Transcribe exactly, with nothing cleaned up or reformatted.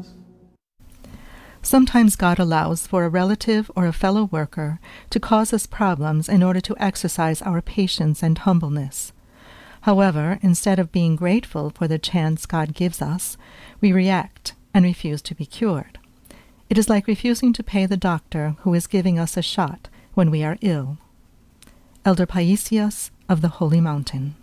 Sometimes God allows for a relative or a fellow worker to cause us problems in order to exercise our patience and humbleness. However, instead of being grateful for the chance God gives us, we react and refuse to be cured. It is like refusing to pay the doctor who is giving us a shot when we are ill. Elder Paisios of the Holy Mountain.